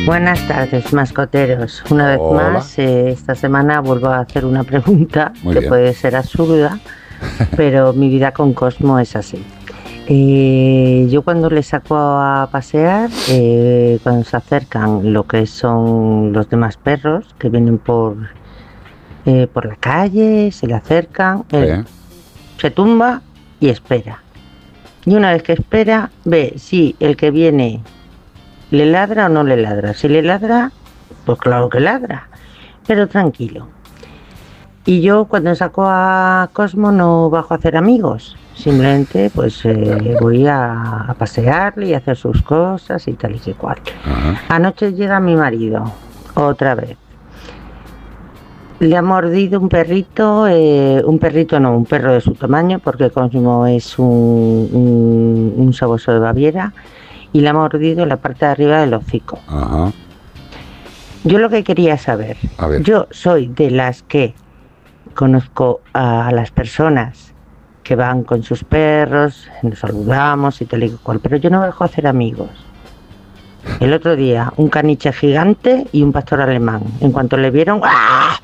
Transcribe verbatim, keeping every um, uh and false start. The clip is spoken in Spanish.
Buenas tardes, mascoteros. Una vez Hola. más, eh, esta semana vuelvo a hacer una pregunta Muy que bien. puede ser absurda, pero mi vida con Cosmo es así. Eh, yo cuando le saco a pasear, eh, cuando se acercan lo que son los demás perros que vienen por, eh, por la calle, se le acercan, él se tumba y espera. Y una vez que espera, ve si el que viene le ladra o no le ladra. Si le ladra, pues claro que ladra, pero tranquilo. Y yo cuando saco a Cosmo no bajo a hacer amigos, simplemente pues eh, voy a, a pasearle y a hacer sus cosas y tal y que cual. Ajá. Anoche llega mi marido, otra vez. Le ha mordido un perrito, eh, un perrito no, un perro de su tamaño, porque Cosmo es un, un, un sabueso de Baviera, y le ha mordido la parte de arriba del hocico. Ajá. Yo lo que quería saber, A ver. yo soy de las que conozco a las personas que van con sus perros, nos saludamos y tal y cual, pero yo no dejo hacer amigos. El otro día, un caniche gigante y un pastor alemán. En cuanto le vieron, ¡ah!